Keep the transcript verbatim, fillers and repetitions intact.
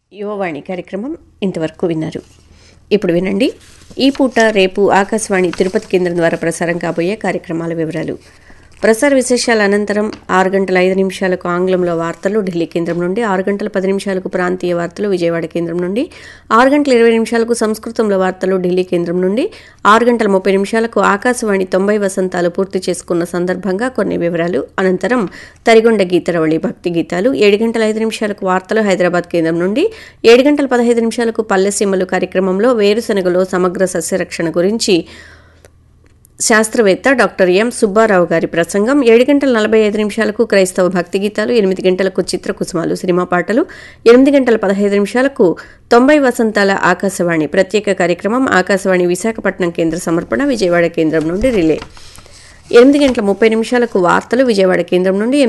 యువవాణి కార్యక్రమం ఇంతవరకు విన్నారు. ఇప్పుడు వినండి, ఈ పూట రేపు ఆకాశవాణి తిరుపతి కేంద్రం ద్వారా ప్రసారం కాబోయే కార్యక్రమాల వివరాలు. ప్రసార విశేషాల అనంతరం ఆరు గంటల ఐదు నిమిషాలకు ఆంగ్లంలో వార్తలు ఢిల్లీ కేంద్రం నుండి, ఆరు గంటల పది నిమిషాలకు ప్రాంతీయ వార్తలు విజయవాడ కేంద్రం నుండి, ఆరు గంటల ఇరవై నిమిషాలకు సంస్కృతంలో వార్తలు ఢిల్లీ కేంద్రం నుండి, ఆరు గంటల ముప్పై నిమిషాలకు ఆకాశవాణి తొంభై వసంతాలు పూర్తి చేసుకున్న సందర్భంగా కొన్ని వివరాలు, అనంతరం తరిగొండ గీతరవళి భక్తి గీతాలు, ఏడు గంటల ఐదు నిమిషాలకు వార్తలు హైదరాబాద్ కేంద్రం నుండి, ఏడు గంటల పదహైదు నిమిషాలకు పల్లెసీమలు కార్యక్రమంలో వేరుశనగలో సమగ్ర సస్యరక్షణ గురించి శాస్త్రవేత్త డాక్టర్ ఎం సుబ్బారావు గారి ప్రసంగం, ఏడు గంటల నలభై ఐదు నిమిషాలకు క్రైస్తవ భక్తి గీతాలు, ఎనిమిది గంటలకు చిత్రకుసుమాలు సినిమా పాటలు, ఎనిమిది గంటల పదహైదు నిమిషాలకు తొంభై వసంతాల ఆకాశవాణి ప్రత్యేక కార్యక్రమం ఆకాశవాణి విశాఖపట్నం కేంద్ర సమర్పణ విజయవాడ కేంద్రం నుండి రిలే, ఎనిమిది గంటల ముప్పై నిమిషాలకు వార్తలు విజయవాడ కేంద్రం నుండి,